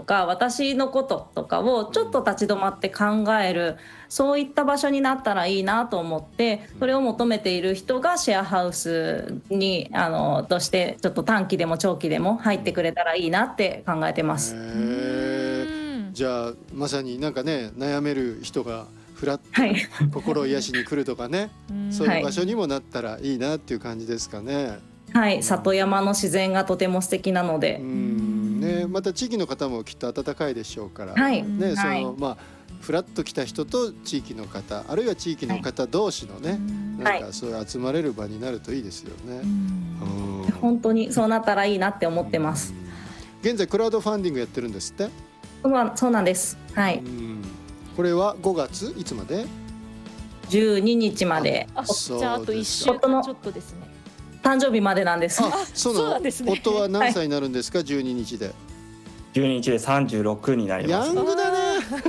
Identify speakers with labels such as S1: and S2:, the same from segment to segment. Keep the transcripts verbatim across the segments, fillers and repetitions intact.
S1: か私のこととかをちょっと立ち止まって考える、そういった場所になったらいいなと思って、それを求めている人がシェアハウスにあのとしてちょっと短期でも長期でも入ってくれたらいいなって考えてます。
S2: へー、じゃあまさになんかね、悩める人がふらっと心を癒しに来るとかね、そういう場所にもなったらいいなっていう感じですかね。
S1: はい、里山の自然がとても素敵なので、
S2: うんね、また地域の方もきっと温かいでしょうから、
S1: はい
S2: ね、その、
S1: はい、
S2: まあフラッと来た人と地域の方、あるいは地域の方同士のね、はい、なんかそういう集まれる場になるといいですよね。
S1: うん、本当にそうなったらいいなって思ってます。
S2: 現在クラウドファンディングやってるんですって。
S1: そうなんです。はい。
S2: これはごがついつまで？
S1: じゅうににちまで。
S3: あ、じゃああといっしゅうかんちょっとですね。
S1: 誕生日までなんです。
S2: あ、そうなんですね。夫は何歳になるんですか？はい、じゅうににちで。
S4: じゅうににちでさんじゅうろくになります。
S2: ヤングだね。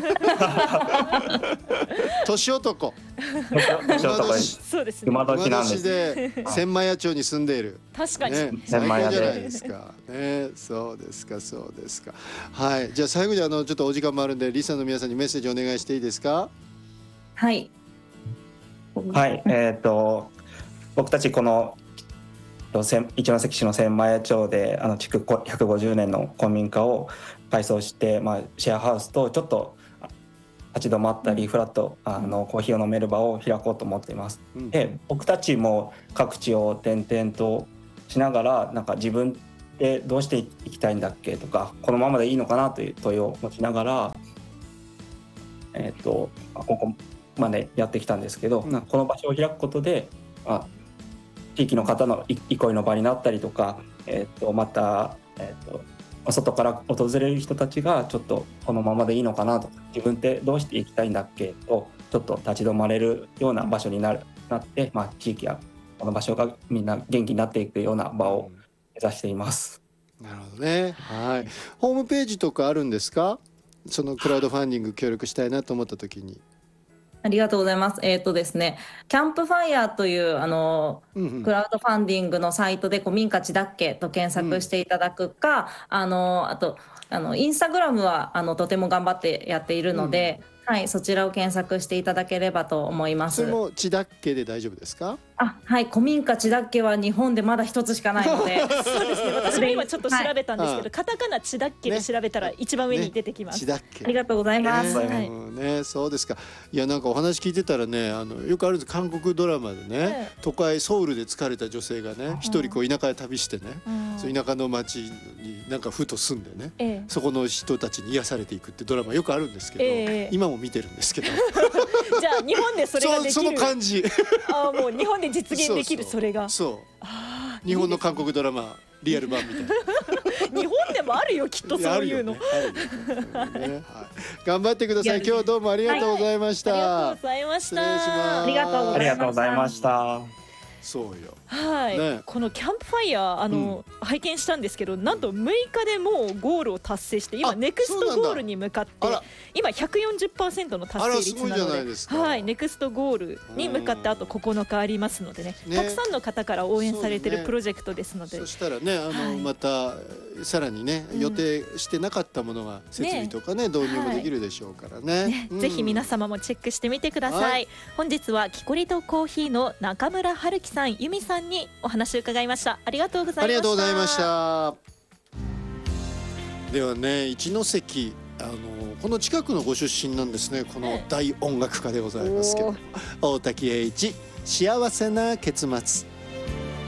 S2: 年男。
S4: 年男です。
S3: そうですね。
S4: 今時なんです。
S2: で千枚屋町に住んでいる。
S3: 確かに、
S2: ね、最高じゃないですか。ね、そうですか、そうですか。はい、じゃあ最後にあのちょっとお時間もあるんで、リスナーの皆さんにメッセージお願いしていいですか？
S1: はい。
S4: はい、えっと僕たちこの一関市の千枚屋町であの築ひゃくごじゅうねんの古民家を改装して、まあ、シェアハウスとちょっと立ち止まったりフラッとあのコーヒーを飲める場を開こうと思っています。うん、で僕たちも各地を転々としながら、なんか自分でどうしていきたいんだっけとか、このままでいいのかなという問いを持ちながら、えー、とここまでやってきたんですけど、うん、この場所を開くことであ地域の方の憩いの場になったりとか、えー、とまた、えー、と外から訪れる人たちがちょっとこのままでいいのかなとか、自分ってどうしていきたいんだっけとちょっと立ち止まれるような場所になるなって、まあ、地域やこの場所がみんな元気になっていくような場を目指しています。
S2: なるほどね。はい。ホームページとかあるんですか？そのクラウドファンディング協力したいなと思った時に。
S1: ありがとうございます。えっとですね、キャンプファイヤーというあの、うんうん、クラウドファンディングのサイトで古民家地だっけと検索していただくか、うん、あのあとあのインスタグラムはあのとても頑張ってやっているので、うん、はい、そちらを検索していただければと思います。
S2: それも地だっけで大丈夫ですか？
S1: あ、はい、古民家地だっけは日本でまだ一つしかないので
S3: そうですね、私も今ちょっと調べたんですけど、はい、カタカナ地だっけで調べたら一番上に出てきます、
S2: ねね、地だっけ。
S1: ありがとうございます、
S2: えーね、そうですか。いや、なんかお話聞いてたらね、あのよくあるんです、韓国ドラマでね、えー、都会ソウルで疲れた女性がね一人こう田舎へ旅してね、うん、そう田舎の町になんかふと住んでね、えー、そこの人たちに癒されていくってドラマよくあるんですけど、えー、今も見てるんですけど
S3: じゃあ日本でそれができる
S2: そ, その感じ
S3: あ、もう日本で実現できる。それが
S2: そうあ日本の韓国ドラマリアル版みたいな
S3: 日本でもあるよきっとそういうの、ね
S2: はい、頑張ってください。今日はどうもありがとうございました、はい、
S3: ありがとうございました。
S2: 失礼します。
S1: ありがとうございました。
S2: そうよ、
S3: はい、ね、このキャンプファイヤーあの、うん、拝見したんですけど、なんとむいかでもうゴールを達成して、今ネクストゴールに向かって今 ひゃくよんじゅっパーセント の達成率なので、はい、ネクストゴールに向かってあとここのかありますので ね, ねたくさんの方から応援されているプロジェクトですので、
S2: そ,、ね、そしたらね、あの、はい、またさらにね、うん、予定してなかったものが設備とか ね, ね導入もできるでしょうからね、
S3: ね、うん、ぜひ皆様もチェックしてみてください、はい、本日はキコリとコーヒーの中村春樹さん、由美さんにお話を伺いました。ありがとうございました。
S2: ありがとうございました。ではね、一関、あのこの近くのご出身なんですね。この大音楽家でございますけど、大滝栄一、幸せな結末。